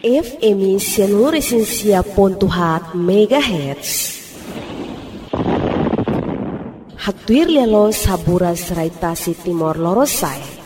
FM seluruh Sinsia Pontuhat Megahertz. Hatuir lelo sabura serai tasi Timor Lorosai.